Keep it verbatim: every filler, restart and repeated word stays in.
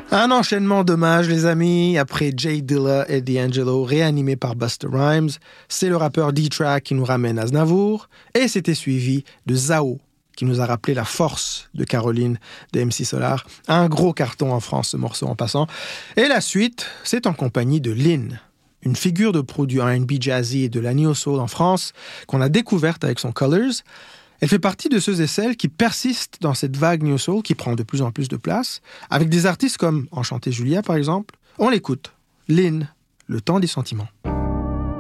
Un enchaînement d'hommages, les amis. Après Jay Dilla et D'Angelo, réanimé par Busta Rhymes, c'est le rappeur D-Track qui nous ramène Aznavour. Et c'était suivi de Zao, qui nous a rappelé la force de Caroline de M C Solar. Un gros carton en France, ce morceau en passant. Et la suite, c'est en compagnie de Lynn, une figure de proue du R and B jazzy et de la neo-soul en France, qu'on a découverte avec son Colors. Elle fait partie de ceux et celles qui persistent dans cette vague New Soul qui prend de plus en plus de place, avec des artistes comme Enchanté Julia par exemple. On l'écoute, Lynn, Le temps des sentiments.